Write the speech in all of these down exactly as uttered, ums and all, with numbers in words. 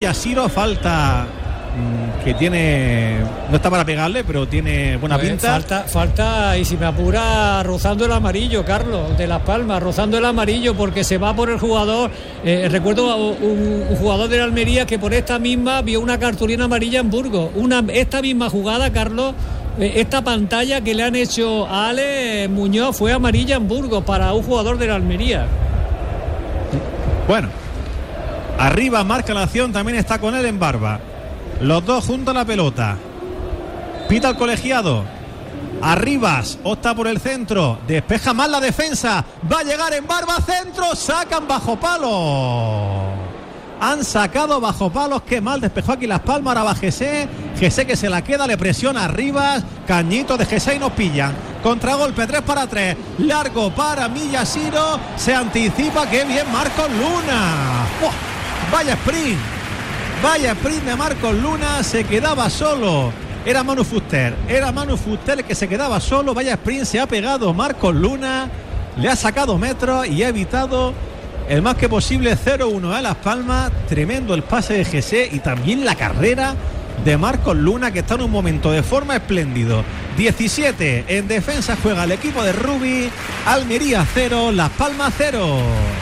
Yashiro, falta mmm, que tiene, no está para pegarle, pero tiene buena pues pinta. Falta, falta, y si me apura, rozando el amarillo, Carlos, de Las Palmas, rozando el amarillo, porque se va por el jugador. Eh, recuerdo un, un jugador de la Almería que por esta misma vio una cartulina amarilla en Burgos. Una, esta misma jugada, Carlos, eh, esta pantalla que le han hecho a Ale Muñoz fue amarilla en Burgos para un jugador de la Almería. Bueno, arriba marca la acción, también está con él en Barba. Los dos junto a la pelota. Pita el colegiado. Arribas, opta por el centro. Despeja mal la defensa. Va a llegar en Barba, centro. Sacan bajo palo. Han sacado bajo palos. Qué mal despejó aquí Las Palmas. Ahora va Gesé. Gesé que se la queda, le presiona Arribas. Cañito de Gesé y nos pillan. Contragolpe, tres para tres. Largo para Miyashiro. Se anticipa. Qué bien Marcos Luna. ¡Oh! Vaya sprint. Vaya sprint de Marcos Luna. Se quedaba solo. Era Manu Fuster. Era Manu Fuster el que se quedaba solo. Vaya sprint se ha pegado Marcos Luna. Le ha sacado metros y ha evitado el más que posible cero uno a Las Palmas. Tremendo el pase de Gesé y también la carrera de Marcos Luna, que está en un momento de forma espléndido. diecisiete en defensa juega el equipo de Rubi. Almería cero, Las Palmas cero.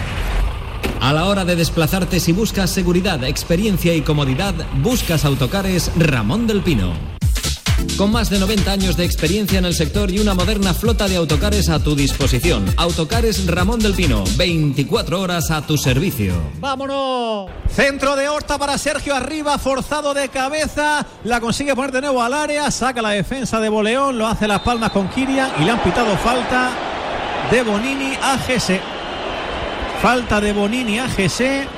A la hora de desplazarte, si buscas seguridad, experiencia y comodidad, buscas Autocares Ramón del Pino. Con más de noventa años de experiencia en el sector y una moderna flota de autocares a tu disposición. Autocares Ramón del Pino, veinticuatro horas a tu servicio. ¡Vámonos! Centro de Horta para Sergio Arriba, forzado de cabeza, la consigue poner de nuevo al área, saca la defensa de Boleón, lo hace Las Palmas con Kirian y le han pitado falta de Bonini a Gesé. Falta de Bonini a Gesé.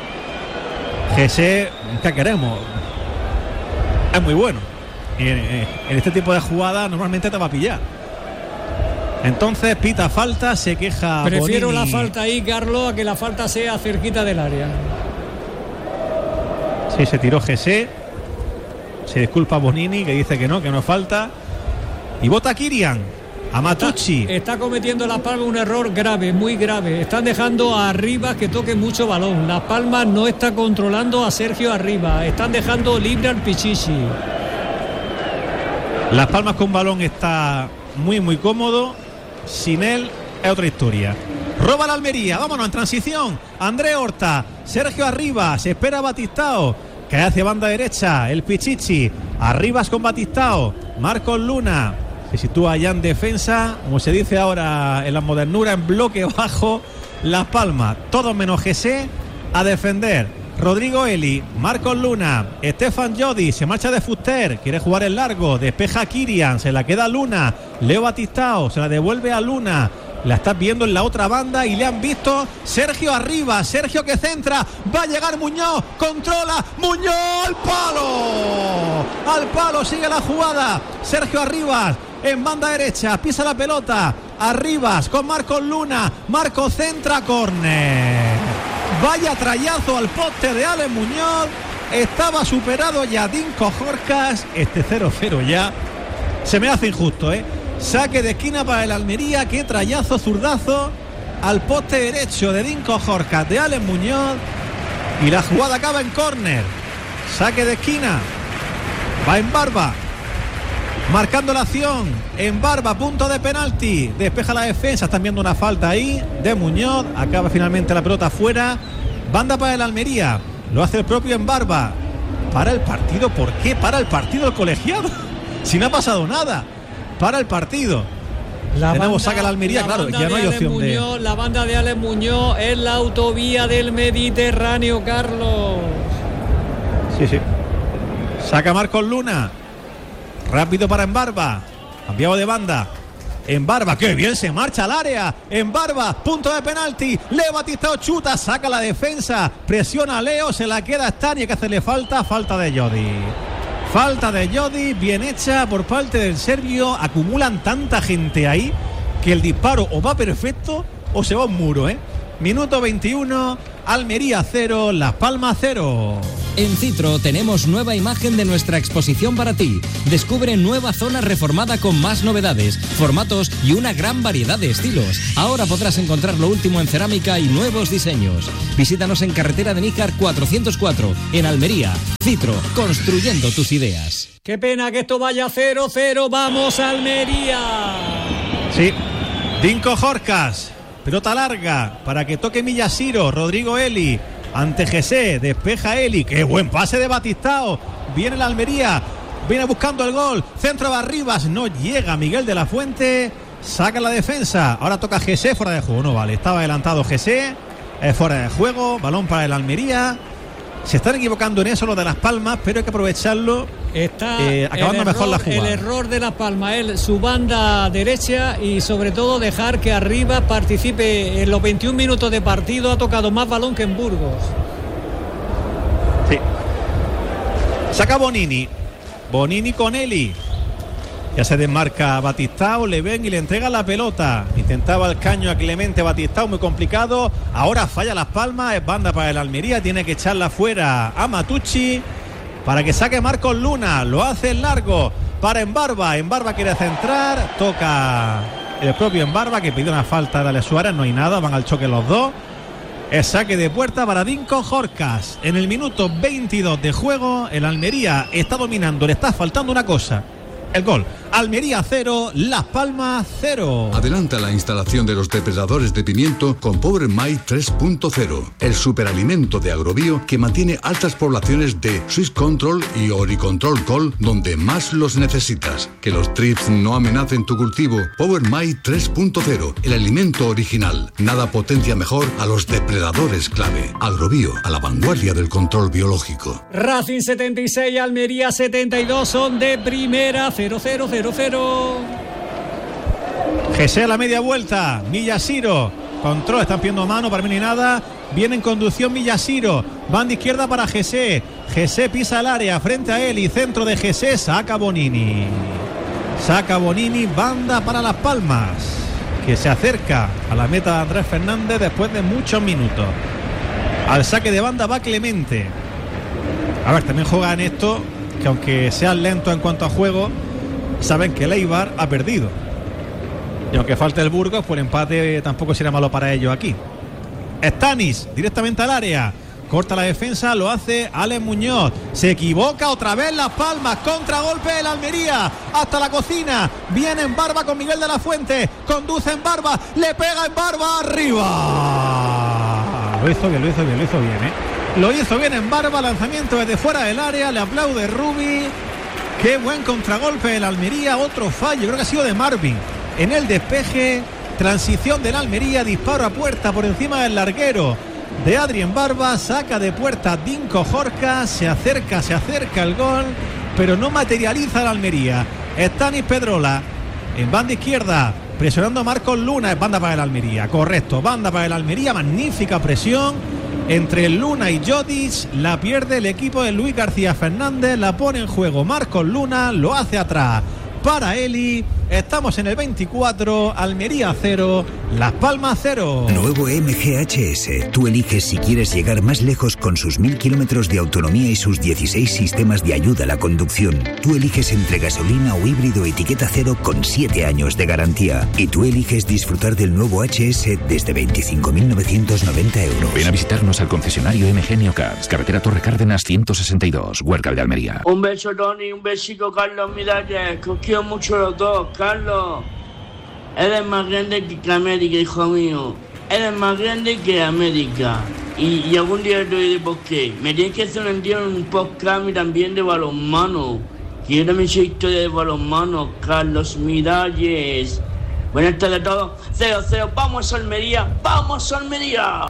Gesé, ¿qué queremos? Es muy bueno. En, en este tipo de jugada normalmente te va a pillar. Entonces pita falta, se queja Prefiero Bonini. la falta ahí, Carlos, a que la falta sea cerquita del área. Sí, se tiró Gesé. Se disculpa Bonini, que dice que no, que no falta. Y vota Kirian a Matucci. Está, está cometiendo Las Palmas un error grave, muy grave. Están dejando a Arribas que toque mucho balón. Las Palmas no está controlando a Sergio Arribas. Están dejando libre al Pichichi. Las Palmas con balón está muy muy cómodo. Sin él es otra historia. Roba la Almería, vámonos en transición. André Horta, Sergio Arribas, se espera Batistao, cae hacia banda derecha el Pichichi. Arribas con Batistao, Marcos Luna se sitúa allá en defensa, como se dice ahora en la modernura, en bloque bajo. Las Palmas, todos menos Gesé a defender. Rodrigo Eli, Marcos Luna, Estefan Jodi, se marcha de Fuster, quiere jugar el largo, despeja a Kirian, se la queda a Luna, Leo Batistao, se la devuelve a Luna, la está viendo en la otra banda y le han visto. Sergio Arriba, Sergio que centra, va a llegar Muñoz, controla, Muñoz al palo, al palo, sigue la jugada, Sergio Arribas en banda derecha, pisa la pelota, Arribas con Marcos Luna, Marcos centra, córner. Vaya trayazo al poste de Ale Muñoz. Estaba superado ya Dinko Jorcas. Este cero cero ya se me hace injusto, ¿eh? Saque de esquina para el Almería. Qué trayazo, zurdazo al poste derecho de Dinko Jorcas, de Ale Muñoz. Y la jugada acaba en córner. Saque de esquina. Va en Barba. Marcando la acción en Barba, punto de penalti. Despeja la defensa, están viendo una falta ahí de Muñoz. Acaba finalmente la pelota fuera. Banda para el Almería. Lo hace el propio en Barba. Para el partido, ¿por qué para el partido el colegiado? Si no ha pasado nada. Para el partido. La de nuevo banda, saca la Almería, la claro, ya no hay Alex opción Muñoz, de... La banda de Alex Muñoz es la autovía del Mediterráneo, Carlos. Sí, sí. Saca Marcos Luna. Rápido para Embarba. Cambiado de banda. Embarba, qué bien se marcha al área. Embarba, punto de penalti. Leo Batistao chuta, saca la defensa. Presiona a Leo, se la queda a Stani, que hacerle falta. Falta de Jodi. Falta de Jodi, bien hecha por parte del serbio. Acumulan tanta gente ahí que el disparo o va perfecto o se va a un muro, ¿eh? Minuto veintiuno, Almería cero, Las Palmas cero. En Citro tenemos nueva imagen de nuestra exposición para ti. Descubre nueva zona reformada con más novedades, formatos y una gran variedad de estilos. Ahora podrás encontrar lo último en cerámica y nuevos diseños. Visítanos en carretera de Níjar cuatrocientos cuatro, en Almería. Citro, construyendo tus ideas. Qué pena que esto vaya cero cero. ¡Vamos, Almería! Sí, Dinko Jorcas. Pelota larga para que toque Millasiro. Rodrigo Eli. Ante Jesse, despeja Eli. ¡Qué buen pase de Batistao! Viene la Almería, viene buscando el gol. Centro de Arribas, no llega Miguel de la Fuente. Saca la defensa. Ahora toca Jesse, fuera de juego. No vale, estaba adelantado Jesse. Es fuera de juego. Balón para el Almería. Se están equivocando en eso los de Las Palmas, pero hay que aprovecharlo. Está eh, acabando error, mejor la jugada. El error de Las Palmas, él, su banda derecha, y sobre todo dejar que Arribas participe en los veintiún minutos de partido. Ha tocado más balón que en Burgos. Sí. Saca Bonini. Bonini con Eli. Ya se desmarca Batistao, le ven y le entrega la pelota. Intentaba el caño a Clemente Batistao, muy complicado. Ahora falla Las Palmas, es banda para el Almería. Tiene que echarla fuera a Matucci para que saque Marcos Luna. Lo hace en largo para Embarba. Embarba quiere centrar, toca el propio Embarba, que pide una falta de Ale Suárez. No hay nada, van al choque los dos. Es saque de puerta para Dinko Jorcas. En el minuto veintidós de juego, el Almería está dominando. Le está faltando una cosa: el gol. Almería cero, Las Palmas cero. Adelanta la instalación de los depredadores de pimiento con Power My tres punto cero, el superalimento de Agrobio que mantiene altas poblaciones de Swiss Control y Oricontrol Col donde más los necesitas. Que los trips no amenacen tu cultivo. Power My tres punto cero, el alimento original. Nada potencia mejor a los depredadores clave. Agrobio, a la vanguardia del control biológico. Racing setenta y seis, Almería setenta y dos, son de primera. Cero cero cero cero. Jesse a la media vuelta. Millasiro. Control, están pidiendo mano, para mí ni nada. Viene en conducción Millasiro. Van de izquierda para Jesse. Jesse pisa el área frente a él y centro de Jesse. Saca Bonini. Saca Bonini. Banda para Las Palmas, que se acerca a la meta de Andrés Fernández después de muchos minutos. Al saque de banda va Clemente. A ver, también juega en esto que aunque sean lentos en cuanto a juego, saben que el Eibar ha perdido. Y aunque falte el Burgos, pues el empate tampoco será malo para ellos aquí. Stanis, directamente al área. Corta la defensa, lo hace Alex Muñoz. Se equivoca otra vez Las Palmas. Contragolpe del Almería. Hasta la cocina. Viene Embarba con Miguel de la Fuente. Conduce Embarba. Le pega Embarba arriba. Lo hizo bien, lo hizo bien, lo hizo bien, ¿eh? Lo hizo bien Embarba. Lanzamiento desde fuera del área. Le aplaude Rubi. Qué buen contragolpe del Almería. Otro fallo, creo que ha sido de Marvin en el despeje. Transición del Almería, disparo a puerta por encima del larguero de Adrien Barba. Saca de puerta Dinko Jorcas. Se acerca, se acerca el gol, pero no materializa el Almería. Stanis Pedrola en banda izquierda, presionando a Marcos Luna. Es banda para el Almería, correcto, banda para el Almería. Magnífica presión entre Luna y Jodic. La pierde el equipo de Luis García Fernández. La pone en juego Marcos Luna. Lo hace atrás para Eli. Estamos en el veinticuatro. Almería cero, Las Palmas cero. Nuevo M G H S. Tú eliges si quieres llegar más lejos con sus mil kilómetros de autonomía y sus dieciséis sistemas de ayuda a la conducción. Tú eliges entre gasolina o híbrido etiqueta cero con siete años de garantía. Y tú eliges disfrutar del nuevo H S desde veinticinco mil novecientos noventa euros. Ven a visitarnos al concesionario M G Neocars, carretera Torre Cárdenas ciento sesenta y dos, Huércal de Almería. Un beso, Tony, un besito, Carlos Miralles, que os quiero mucho los dos. Carlos, eres más grande que América, hijo mío. Eres más grande que América. Y, y algún día te diré por qué. Me tienes que hacer un día un podcast también de balonmano. Que yo también soy historia de balonmano. Carlos Miralles. Buenas tardes a todos. Cero, cero. Vamos a Almería. Vamos a Almería.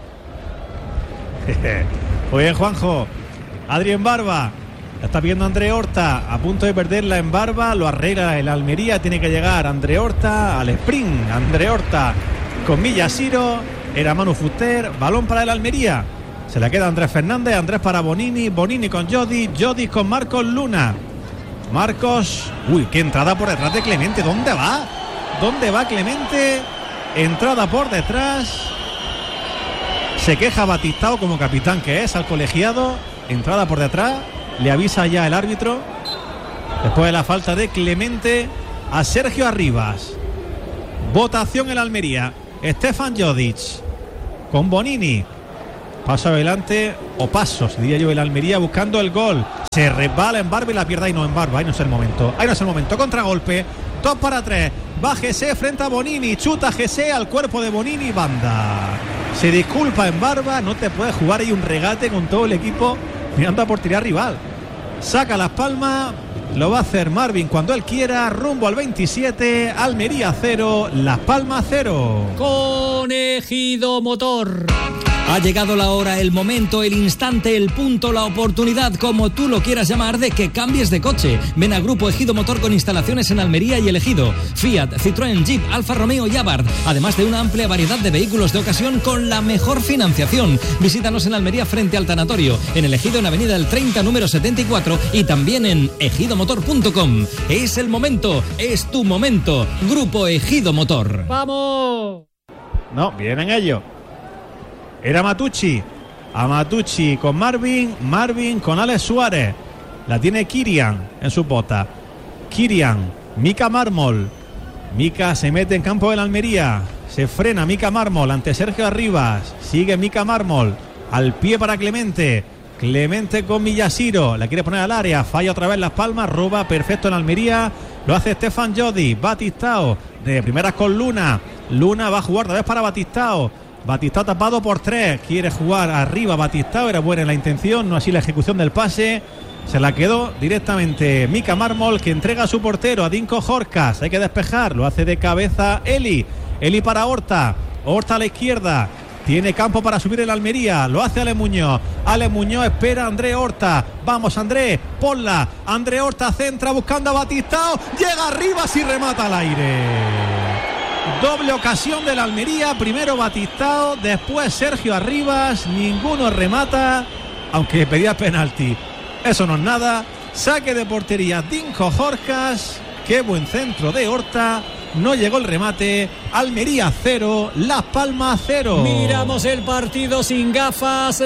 Muy bien, Juanjo. Adrien Barba. La está viendo André Horta, a punto de perderla en Barba. Lo arregla el Almería. Tiene que llegar André Horta al sprint. André Horta con Millasiro. Era Manu Fuster. Balón para el Almería. Se la queda Andrés Fernández. Andrés para Bonini. Bonini con Jodi. Jodi con Marcos Luna. Marcos. Uy, qué entrada por detrás de Clemente. ¿Dónde va? ¿Dónde va Clemente? Entrada por detrás. Se queja Batistao como capitán que es al colegiado. entrada por detrás, le avisa ya el árbitro, después de la falta de Clemente a Sergio Arribas. Votación en Almería. Stefan Jodic con Bonini. Paso adelante o pasos, diría yo, el Almería buscando el gol. Se resbala en Barba y la pierde. Y no en Barba, ahí no es el momento. Ahí no es el momento. Contragolpe. Dos para tres. Va Jesse frente a Bonini. Chuta Jesse al cuerpo de Bonini. Banda. Se disculpa en Barba. No te puedes jugar ahí un regate con todo el equipo mirando a portería rival. Saca Las Palmas. Lo va a hacer Marvin cuando él quiera. Rumbo al veintisiete. Almería cero. Las Palmas cero. Con Ejido Motor. Ha llegado la hora, el momento, el instante, el punto, la oportunidad, como tú lo quieras llamar, de que cambies de coche. Ven a Grupo Ejido Motor con instalaciones en Almería y El Ejido. Fiat, Citroën, Jeep, Alfa Romeo y Abarth. Además de una amplia variedad de vehículos de ocasión con la mejor financiación. Visítanos en Almería frente al Tanatorio, en El Ejido en Avenida El treinta, número setenta y cuatro y también en ejido motor punto com. Es el momento, es tu momento. Grupo Ejido Motor. ¡Vamos! No, vienen ellos. Era Matucci. A Matucci con Marvin. Marvin con Alex Suárez. La tiene Kirian en su bota. Kirian. Mika Mármol. Mika se mete en campo de la Almería. Se frena Mika Mármol ante Sergio Arribas. Sigue Mika Mármol. Al pie para Clemente. Clemente con Millasiro. La quiere poner al área. Falla otra vez Las Palmas. Roba perfecto en Almería. Lo hace Stefan Jodic. Batistao. De primeras con Luna. Luna va a jugar otra vez para Batistao. Batistao tapado por tres. Quiere jugar arriba Batistao. Era buena la intención, no así la ejecución del pase. Se la quedó directamente Mika Mármol, que entrega a su portero, a Dinko Horkas. Hay que despejar. Lo hace de cabeza Eli. Eli para Horta. Horta a la izquierda. Tiene campo para subir el Almería. Lo hace Ale Muñoz. Ale Muñoz espera a André Horta. Vamos, André. Ponla. André Horta centra buscando a Batistao. Llega arriba y remata al aire. Doble ocasión de la Almería. Primero Batistao, después Sergio Arribas. Ninguno remata, aunque pedía penalti. Eso no es nada. Saque de portería Dinko Horkas. Qué buen centro de Horta. No llegó el remate. Almería cero, Las Palmas cero. Miramos el partido sin gafas.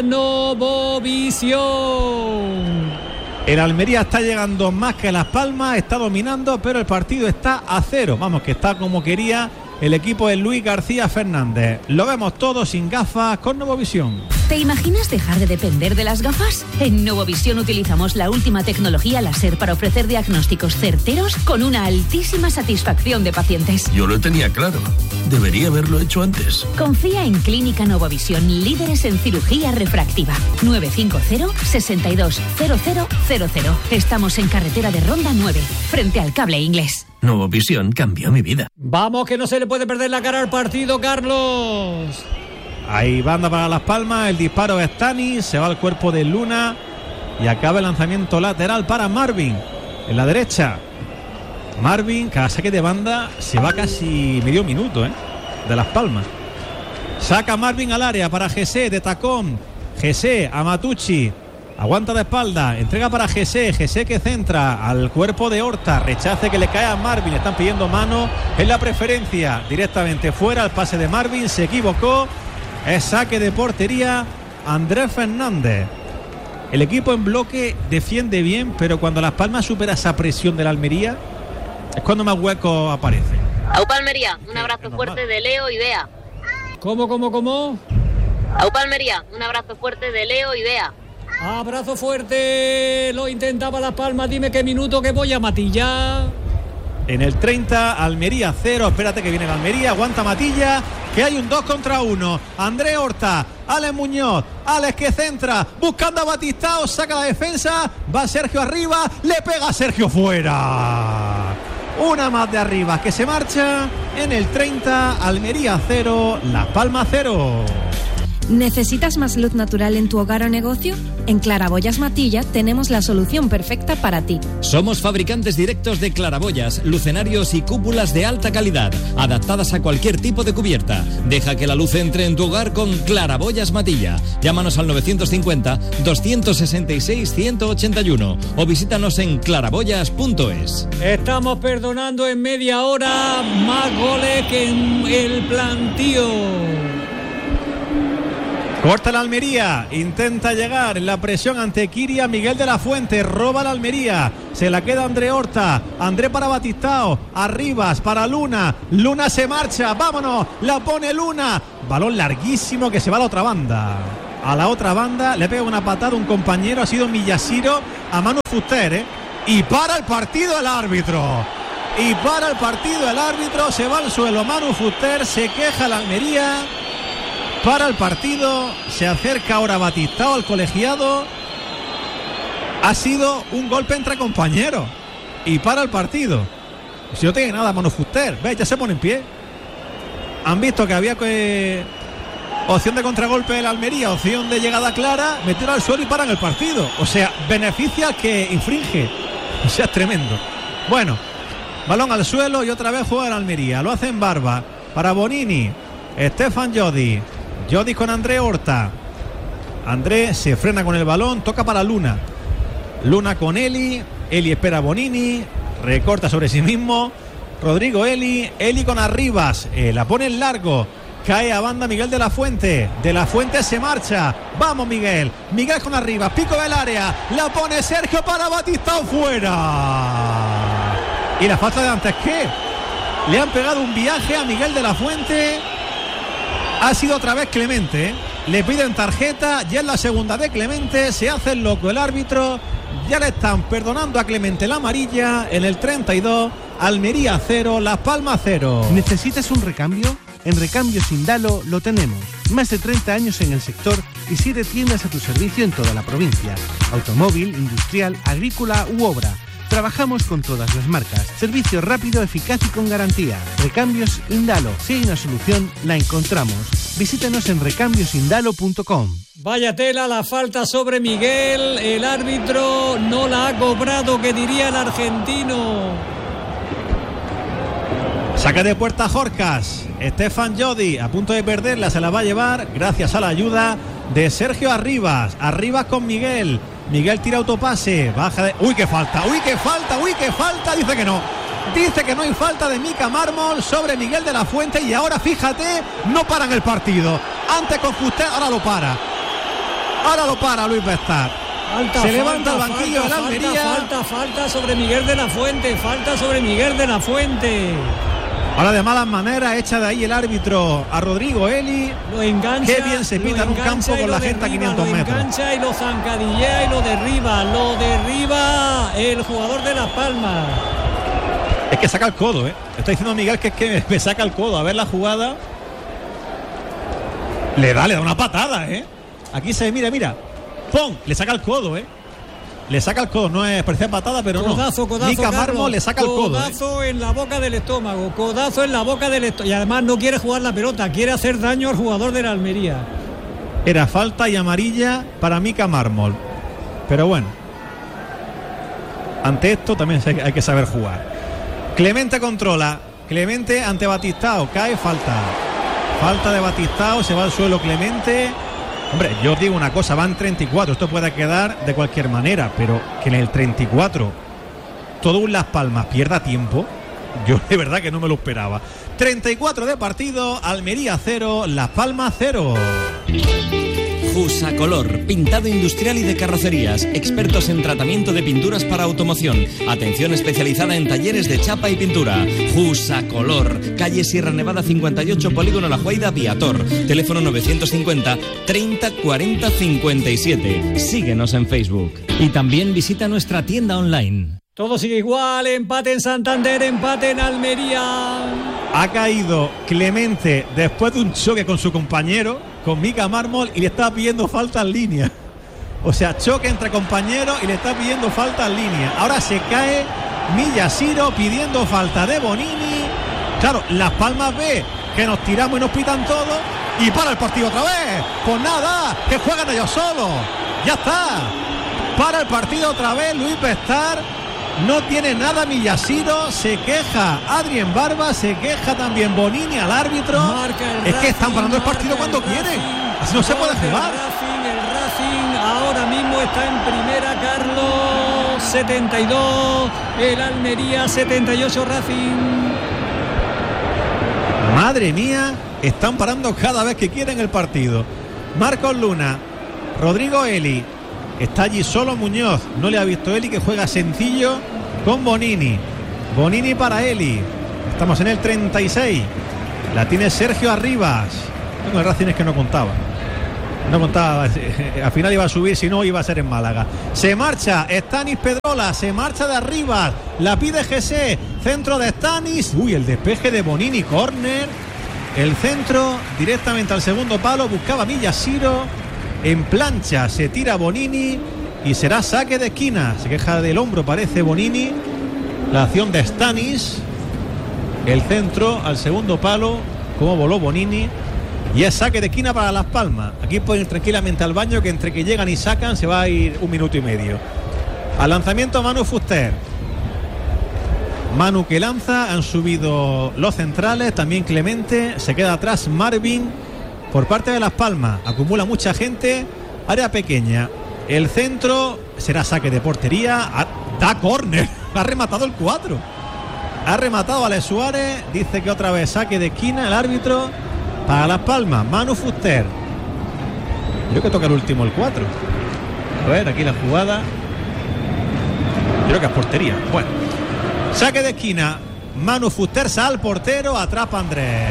Novovisión. El Almería está llegando más que Las Palmas. Está dominando, pero el partido está a cero. Vamos, que está como quería el equipo de Luis García Fernández. Lo vemos todo sin gafas con Novovisión. ¿Te imaginas dejar de depender de las gafas? En Novovisión utilizamos la última tecnología láser para ofrecer diagnósticos certeros con una altísima satisfacción de pacientes. Yo lo tenía claro. Debería haberlo hecho antes. Confía en Clínica Novovisión, líderes en cirugía refractiva. nueve cinco cero, seis dos, cero cero cero cero. Estamos en carretera de Ronda nueve, frente al Cable Inglés. Novovisión cambió mi vida. Vamos, que no se le puede perder la cara al partido, Carlos. Ahí banda para Las Palmas. El disparo es Tani. Se va al cuerpo de Luna. Y acaba el lanzamiento lateral para Marvin. En la derecha. Marvin, cada saque de banda se va casi medio minuto, ¿eh? De Las Palmas. Saca Marvin al área para Jesse de tacón. Jesse a Matucci. Aguanta de espalda, entrega para Jesse, Jesse que centra al cuerpo de Horta, rechace que le cae a Marvin, están pidiendo mano en la preferencia, directamente fuera, el pase de Marvin, se equivocó, es saque de portería, Andrés Fernández. El equipo en bloque defiende bien, pero cuando Las Palmas supera esa presión de la Almería, es cuando más huecos aparecen. Aupa Almería, un abrazo fuerte de Leo y Bea. ¿Cómo, cómo, cómo? Aupa Almería, un abrazo fuerte de Leo y Bea. Abrazo fuerte, lo intentaba Las Palmas, dime qué minuto que voy a Matilla. En el treinta, Almería cero, espérate que viene la Almería, aguanta Matilla, que hay un dos contra uno. André Horta, Alex Muñoz, Alex que centra, buscando a Batistao, saca la defensa, va Sergio arriba, le pega a Sergio fuera. Una más de Arribas que se marcha. En el treinta, Almería cero, Las Palmas cero. ¿Necesitas más luz natural en tu hogar o negocio? En Claraboyas Matilla tenemos la solución perfecta para ti. Somos fabricantes directos de claraboyas, lucenarios y cúpulas de alta calidad, adaptadas a cualquier tipo de cubierta. Deja que la luz entre en tu hogar con Claraboyas Matilla. Llámanos al novecientos cincuenta, doscientos sesenta y seis, ciento ochenta y uno o visítanos en claraboyas punto es. Estamos perdonando en media hora más goles que en el plantío. Corta la Almería, intenta llegar en la presión ante Kiria, Miguel de la Fuente, roba la Almería, se la queda André Horta, André para Batistao, Arribas para Luna, Luna se marcha, vámonos, la pone Luna, balón larguísimo que se va a la otra banda, a la otra banda, le pega una patada un compañero, ha sido Millásiro a Manu Fuster, ¿eh? Y para el partido el árbitro, y para el partido el árbitro, se va al suelo Manu Fuster, se queja la Almería. Para el partido, se acerca ahora Batistao al colegiado. Ha sido un golpe entre compañeros. Y para el partido. Si no tiene nada, Manu Fuster. Ve, ya se pone en pie. Han visto que había que... opción de contragolpe de la Almería, opción de llegada clara, metieron al suelo y paran el partido. O sea, beneficia al que infringe. O sea, es tremendo. Bueno, balón al suelo y otra vez juega la Almería. Lo hace en Barba. Para Bonini. Stefan Jodi. Jodi con André Horta. André se frena con el balón, toca para Luna. Luna con Eli. Eli espera a Bonini. Recorta sobre sí mismo. Rodrigo Eli. Eli con Arribas. Eh, la pone en largo. Cae a banda Miguel de la Fuente. De la Fuente se marcha. Vamos Miguel. Miguel con Arribas. Pico del área. La pone Sergio para Batistao fuera. Y la falta de antes, ¿qué? Le han pegado un viaje a Miguel de la Fuente. Ha sido otra vez Clemente, ¿eh? Le piden tarjeta, ya es la segunda de Clemente, se hace el loco el árbitro, ya le están perdonando a Clemente la amarilla en el treinta y dos, Almería cero, Las Palmas cero. ¿Necesitas un recambio? En Recambios Indalo lo tenemos. Más de treinta años en el sector y siete tiendas a tu servicio en toda la provincia. Automóvil, industrial, agrícola u obra. Trabajamos con todas las marcas. Servicio rápido, eficaz y con garantía. Recambios Indalo. Si hay una solución, la encontramos. Visítanos en recambios indalo punto com. Vaya tela la falta sobre Miguel. El árbitro no la ha cobrado, que diría el argentino. Saca de puerta Jorcas. Stefan Jodi a punto de perderla, se la va a llevar gracias a la ayuda de Sergio Arribas. Arribas con Miguel. Miguel tira autopase, baja de... ¡Uy, qué falta! ¡Uy, qué falta! ¡Uy, qué falta! Dice que no. Dice que no hay falta de Mika Mármol sobre Miguel de la Fuente. Y ahora, fíjate, no paran el partido. Antes con Fuster, ahora lo para. Ahora lo para Luis Bestar. Falta, Se falta, levanta el banquillo de la Almería. Falta, falta, falta sobre Miguel de la Fuente. Falta sobre Miguel de la Fuente. Ahora de malas maneras echa de ahí el árbitro a Rodrigo Eli. Lo engancha. Qué bien se pita en un campo con la gente a quinientos metros. Lo engancha y lo zancadillea y lo derriba. Lo derriba el jugador de Las Palmas. Es que saca el codo, ¿eh? Está diciendo Miguel que es que me saca el codo. A ver la jugada. Le da, le da una patada, ¿eh? Aquí se mira, mira. ¡Pum! Le saca el codo, ¿eh? Le saca el codo, no es parecía patada, pero codazo, no. Codazo, Mika Mármol le saca el codo. Codazo ¿eh? en la boca del estómago, codazo en la boca del estómago. Y además no quiere jugar la pelota, quiere hacer daño al jugador de la Almería. Era falta y amarilla para Mika Mármol. Pero bueno, ante esto también hay que saber jugar. Clemente controla. Clemente ante Batistao. Cae, falta. Falta de Batistao, se va al suelo Clemente. Hombre, yo os digo una cosa, van treinta y cuatro, esto puede quedar de cualquier manera, pero que en el treinta y cuatro todo un Las Palmas pierda tiempo, yo de verdad que no me lo esperaba. treinta y cuatro de partido, Almería cero, Las Palmas cero. Jusacolor, pintado industrial y de carrocerías, expertos en tratamiento de pinturas para automoción, atención especializada en talleres de chapa y pintura. Jusacolor, calle Sierra Nevada cincuenta y ocho, Polígono La Juaida, Viator, teléfono novecientos cincuenta, treinta, cuarenta, cincuenta y siete. Síguenos en Facebook. Y también visita nuestra tienda online. Todo sigue igual, empate en Santander, empate en Almería. Ha caído Clemente después de un choque con su compañero, con Mika Mármol, y le está pidiendo falta en línea. O sea, choque entre compañeros y le está pidiendo falta en línea. Ahora se cae Millásiro pidiendo falta de Bonini. Claro, Las Palmas ve que nos tiramos y nos pitan todo y para el partido otra vez. Pues nada, que juegan ellos solos. Ya está. Para el partido otra vez Luis Bestar. No tiene nada Millásiro, se queja Adrien Barba, se queja también Bonini al árbitro. Es que están parando el partido cuando quieren. Así no se puede jugar. Racing, el Racing ahora mismo está en primera, Carlos, setenta y dos, el Almería setenta y ocho, Racing. Madre mía, están parando cada vez que quieren el partido. Marcos Luna, Rodrigo Eli. Está allí solo Muñoz. No le ha visto Eli, que juega sencillo con Bonini. Bonini para Eli. Estamos en el treinta y seis. La tiene Sergio Arribas. Tengo el Racing es que no contaba. No contaba. Al final iba a subir, si no iba a ser en Málaga. Se marcha Stanis Pedrola. Se marcha de Arribas. La pide G C. Centro de Stanis. Uy, el despeje de Bonini. Córner. El centro directamente al segundo palo. Buscaba Millasiro. En plancha se tira Bonini. Y será saque de esquina. Se queja del hombro, parece Bonini. La acción de Stanis. El centro al segundo palo, como voló Bonini, y es saque de esquina para Las Palmas. Aquí pueden ir tranquilamente al baño, que entre que llegan y sacan se va a ir un minuto y medio. Al lanzamiento Manu Fuster. Manu que lanza, han subido los centrales, también Clemente, se queda atrás Marvin por parte de Las Palmas. Acumula mucha gente, área pequeña. El centro será saque de portería, da córner, ha rematado el cuatro. Ha rematado Alex Suárez. Dice que otra vez saque de esquina el árbitro para Las Palmas. Manu Fuster. Creo que toca el último el cuatro. A ver, aquí la jugada. Creo que es portería. Bueno, saque de esquina. Manu Fuster, sale al portero. Atrapa Andrés.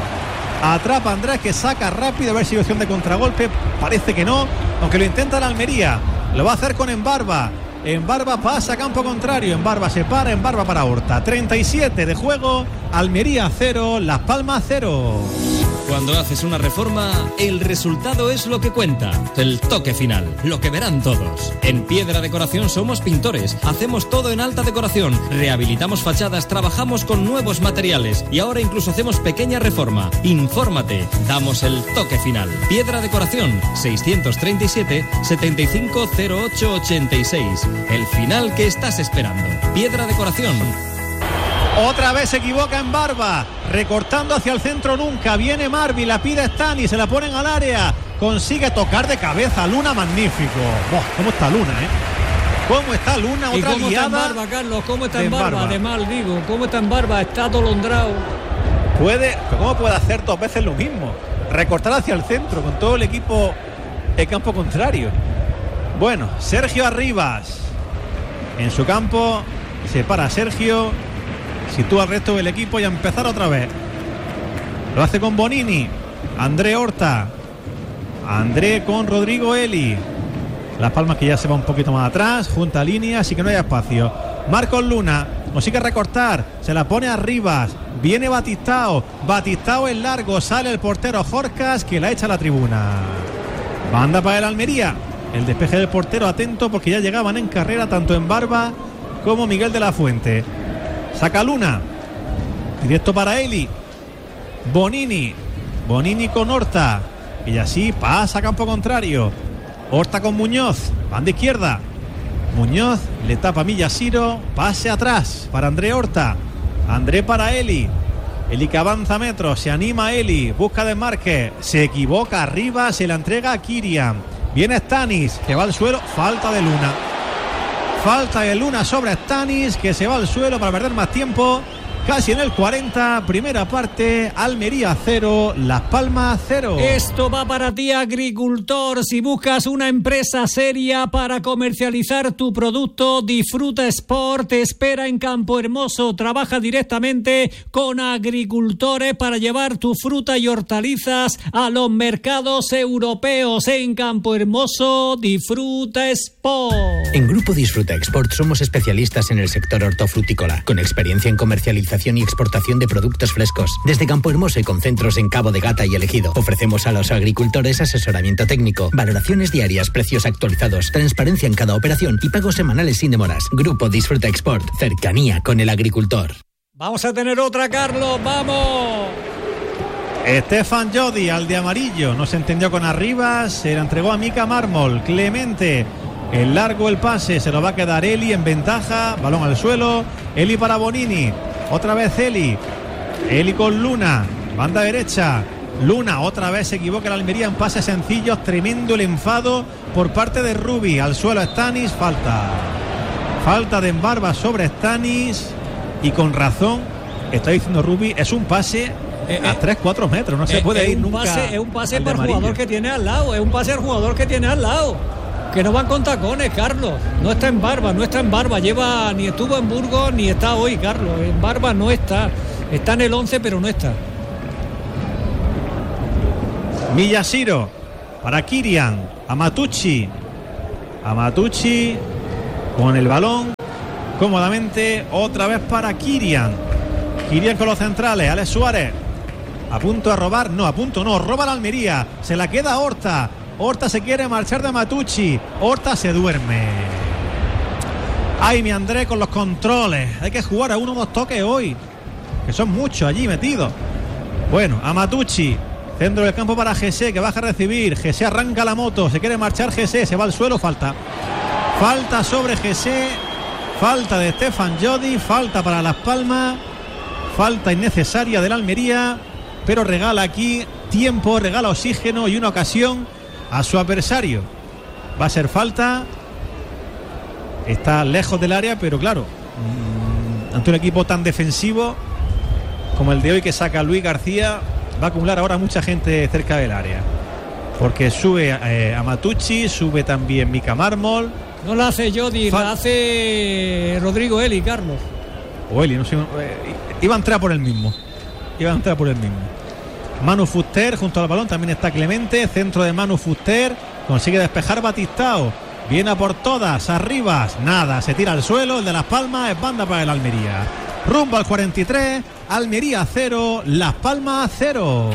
Atrapa Andrés, que saca rápido. A ver si hay opción de contragolpe. Parece que no, aunque lo intenta la Almería. Lo va a hacer con Embarba. En Barba pasa a campo contrario. En Barba se para, en Barba para Horta. treinta y siete de juego. Almería cero, Las Palmas cero. Cuando haces una reforma, el resultado es lo que cuenta. El toque final, lo que verán todos. En Piedra Decoración somos pintores. Hacemos todo en alta decoración. Rehabilitamos fachadas, trabajamos con nuevos materiales. Y ahora incluso hacemos pequeña reforma. Infórmate. Damos el toque final. Piedra Decoración, seiscientos treinta y siete, setenta y cinco, cero ocho, ochenta y seis. El final que estás esperando. Piedra Decoración. Otra vez se equivoca en Barba, recortando hacia el centro nunca. Viene Marvin, la pide Stani, se la ponen al área. Consigue tocar de cabeza. Luna, magnífico. Oh, ¿cómo está Luna, eh? ¿Cómo está Luna? Otra ¿Y cómo liada está en Barba, Carlos? ¿Cómo está en Barba? Barba? De mal, digo. ¿Cómo está en Barba? Está atolondrado. Puede, ¿cómo puede hacer dos veces lo mismo? Recortar hacia el centro con todo el equipo en campo contrario. Bueno, Sergio Arribas. En su campo se para Sergio. Sitúa al resto del equipo y a empezar otra vez. Lo hace con Bonini. André Horta. André con Rodrigo Eli. Las Palmas que ya se va un poquito más atrás. Junta línea, así que no hay espacio. Marcos Luna. Consigue recortar. Se la pone a Rivas. Viene Batistao. Batistao en largo. Sale el portero Jorcas, que la echa a la tribuna. Banda para el Almería. El despeje del portero, atento, porque ya llegaban en carrera tanto en Barba como Miguel de la Fuente. Saca Luna. Directo para Eli. Bonini. Bonini con Horta. Y así pasa a campo contrario. Horta con Muñoz. Banda izquierda. Muñoz le tapa a Millasiro. Pase atrás para André Horta. André para Eli. Eli que avanza metros. Se anima Eli. Busca desmarque. Se equivoca arriba. Se la entrega a Kirian. Viene Stanis, que va al suelo. Falta de Luna. Falta de Luna sobre Stanis, que se va al suelo para perder más tiempo. Casi en el cuarenta, primera parte, Almería cero, Las Palmas cero. Esto va para ti, agricultor. Si buscas una empresa seria para comercializar tu producto, Disfruta Sport te espera en Campo Hermoso. Trabaja directamente con agricultores para llevar tu fruta y hortalizas a los mercados europeos. En Campo Hermoso, Disfruta Sport. En Grupo Disfruta Export somos especialistas en el sector hortofrutícola, con experiencia en comercialización y exportación de productos frescos. Desde Campo Hermoso y con centros en Cabo de Gata y El Ejido, ofrecemos a los agricultores asesoramiento técnico, valoraciones diarias, precios actualizados, transparencia en cada operación y pagos semanales sin demoras. Grupo Disfruta Export, cercanía con el agricultor. Vamos a tener otra, Carlos, vamos. Estefan Jodi, al de amarillo, no se entendió con Arribas, se la entregó a Mica Mármol. Clemente, el largo el pase, se lo va a quedar Eli en ventaja, balón al suelo. Eli para Bonini. Otra vez Eli. Eli con Luna. Banda derecha. Luna otra vez se equivoca la Almería en pases sencillos. Tremendo el enfado por parte de Rubi. Al suelo Stanis. Falta. Falta de Embarba sobre Stanis. Y con razón está diciendo Rubi. Es un pase Eh, a tres cuatro metros, no se eh, puede es ir un nunca. Pase, es un pase al de para el amarillo. jugador que tiene al lado, es un pase al jugador que tiene al lado. Que no van con tacones, Carlos. No está en Barba, no está en Barba. Lleva, ni estuvo en Burgos, ni está hoy, Carlos. En Barba no está. Está en el once, pero no está. Miyashiro para Kirian, Amatucci. Amatucci con el balón cómodamente, otra vez para Kirian. Kirian con los centrales, Alex Suárez a punto de robar, no, a punto no, roba la Almería, se la queda Horta. Horta se quiere marchar de Amatucci, Horta se duerme. Ay, mi André con los controles, hay que jugar a uno o dos toques hoy, que son muchos allí metidos. Bueno, Amatucci, centro del campo para Gese, que baja a recibir. Gese arranca la moto, se quiere marchar Gese, se va al suelo, falta. Falta sobre Gese, falta de Stefan Jodi, falta para Las Palmas, falta innecesaria de la Almería, pero regala aquí tiempo, regala oxígeno y una ocasión a su adversario. Va a ser falta, está lejos del área, pero claro, ante un equipo tan defensivo como el de hoy que saca Luis García, va a acumular ahora mucha gente cerca del área, porque sube eh, Amatucci, sube también Mika Mármol. No la hace Jodi, Fa- la hace Rodrigo Eli, Carlos. O Eli, no sé, eh, iba a entrar por el mismo. Iba a entrar por el mismo. Manu Fuster junto al balón, también está Clemente, centro de Manu Fuster, consigue despejar Batistao, viene a por todas, Arribas, nada, se tira al suelo, el de Las Palmas, es banda para el Almería. Rumbo al cuarenta y tres, Almería cero, Las Palmas cero.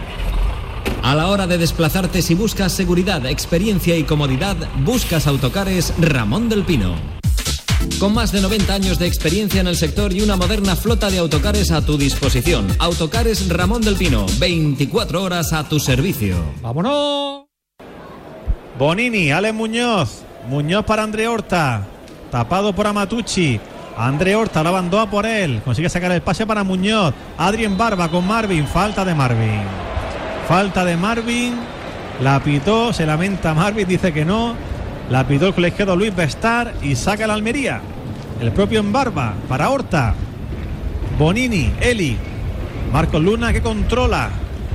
A la hora de desplazarte, si buscas seguridad, experiencia y comodidad, buscas Autocares Ramón del Pino. Con más de noventa años de experiencia en el sector y una moderna flota de autocares a tu disposición. Autocares Ramón del Pino, veinticuatro horas a tu servicio. ¡Vámonos! Bonini, Alex Muñoz, Muñoz para André Horta, tapado por Amatucci. André Horta la abandona por él, consigue sacar el pase para Muñoz. Adrien Barba con Marvin, falta de Marvin. Falta de Marvin, la pitó, se lamenta Marvin, dice que no. La pitó el colegiado Luis Bestar y saca la Almería. El propio en Barba para Horta. Bonini, Eli, Marcos Luna que controla.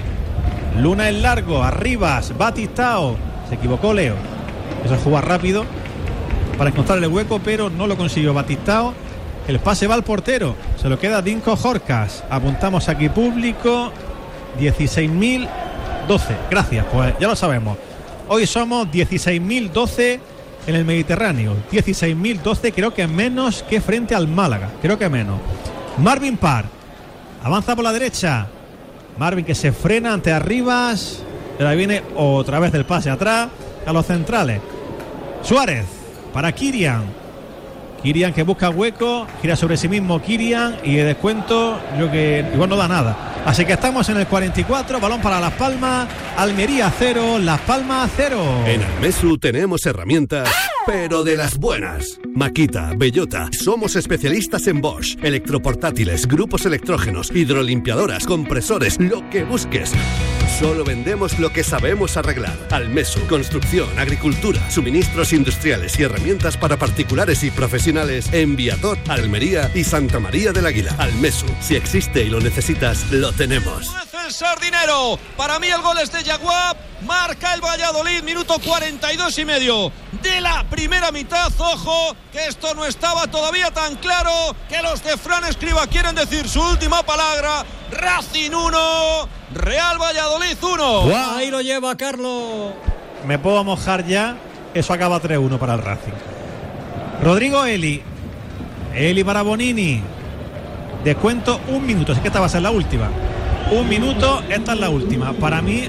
Luna en largo, Arribas, Batistao. Se equivocó Leo. Eso es jugar rápido para encontrar el hueco, pero no lo consiguió Batistao. El pase va al portero, se lo queda Dinko Jorcas. Apuntamos aquí público, dieciséis mil doce. Gracias, pues ya lo sabemos. Hoy somos dieciséis mil doce en el Mediterráneo. dieciséis mil doce, creo que menos que frente al Málaga. Creo que menos. Marvin Parr avanza por la derecha. Marvin que se frena ante Arribas. Ahora viene otra vez del pase atrás a los centrales. Suárez para Kirian. Kirian que busca hueco, gira sobre sí mismo Kirian y de descuento yo que igual no da nada. Así que estamos en el cuarenta y cuatro, balón para Las Palmas, Almería cero, Las Palmas cero. En Almesu tenemos herramientas, pero de las buenas. Makita, Bellota, somos especialistas en Bosch, electroportátiles, grupos electrógenos, hidrolimpiadoras, compresores, lo que busques. Solo vendemos lo que sabemos arreglar. Almesu, construcción, agricultura, suministros industriales y herramientas para particulares y profesionales en Viator, Almería y Santa María del Águila. Almesu, si existe y lo necesitas, lo tenemos. El Sardinero, para mí el gol es de Yaguab, marca el Valladolid, minuto cuarenta y dos y medio de la primera mitad. Ojo, que esto no estaba todavía tan claro, que los de Fran Escriba quieren decir su última palabra. Racing uno, Real Valladolid uno. Wow. Ahí lo lleva Carlos. Me puedo mojar ya, eso acaba tres uno para el Racing. Rodrigo Eli, Eli para Bonini, descuento un minuto, así que esta va a ser la última. Un minuto, esta es la última. Para mí,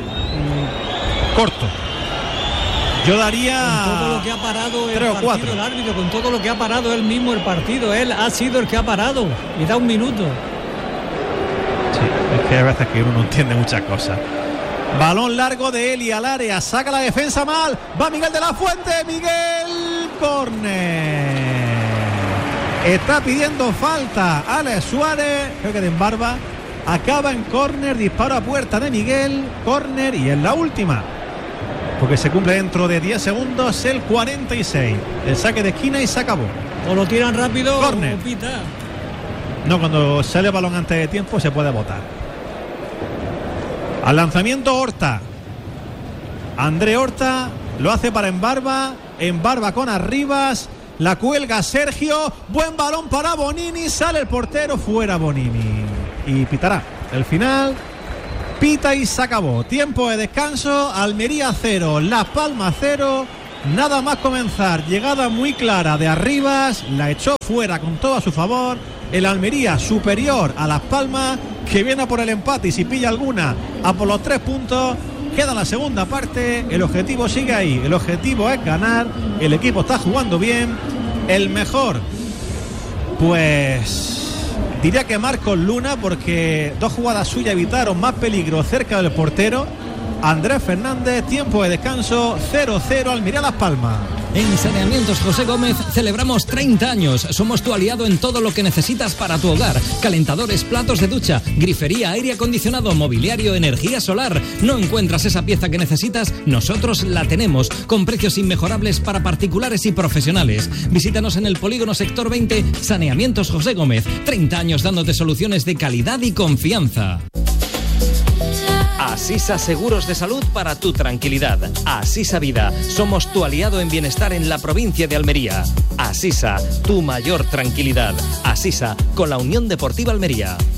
mmm, corto. Yo daría con todo lo que ha parado el tres o partido, cuatro. El árbitro, con todo lo que ha parado él mismo el partido, él ha sido el que ha parado y da un minuto. Sí, es que hay veces que uno no entiende muchas cosas. Balón largo de Eli al área, saca la defensa mal, va Miguel de la Fuente, Miguel, córner. Está pidiendo falta Alex Suárez, creo que de Embarba. Acaba en córner, disparo a puerta de Miguel, córner y es la última. Porque se cumple dentro de diez segundos el cuarenta y seis. El saque de esquina y se acabó. O lo tiran rápido córner. o pita. No, cuando sale el balón antes de tiempo se puede botar. Al lanzamiento Horta. André Horta lo hace para Embarba. Embarba con Arribas. La cuelga Sergio. Buen balón para Bonini. Sale el portero. Fuera Bonini. Y pitará el final. Pita y se acabó. Tiempo de descanso. Almería cero. Las Palmas cero. Nada más comenzar. Llegada muy clara de Arribas. La echó fuera con todo a su favor. El Almería superior a Las Palmas, que viene a por el empate y si pilla alguna a por los tres puntos. Queda la segunda parte. El objetivo sigue ahí. El objetivo es ganar. El equipo está jugando bien. El mejor, pues diría que Marcos Luna, porque dos jugadas suyas evitaron más peligro cerca del portero. Andrés Fernández. Tiempo de descanso. cero cero Almería Las Palmas. En Saneamientos José Gómez celebramos treinta años. Somos tu aliado en todo lo que necesitas para tu hogar. Calentadores, platos de ducha, grifería, aire acondicionado, mobiliario, energía solar. ¿No encuentras esa pieza que necesitas? Nosotros la tenemos, con precios inmejorables para particulares y profesionales. Visítanos en el Polígono Sector veinte, Saneamientos José Gómez. treinta años dándote soluciones de calidad y confianza. Asisa Seguros de Salud para tu tranquilidad. Asisa Vida. Somos tu aliado en bienestar en la provincia de Almería. Asisa, tu mayor tranquilidad. Asisa, con la Unión Deportiva Almería.